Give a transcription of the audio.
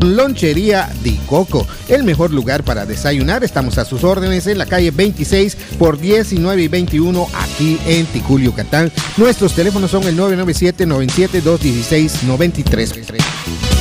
Lonchería Di Coco, el mejor lugar para desayunar. Estamos a sus órdenes en la calle 26 por 19 y 21 aquí en Ticul, Yucatán. Nuestros teléfonos son el 997-97-216-93.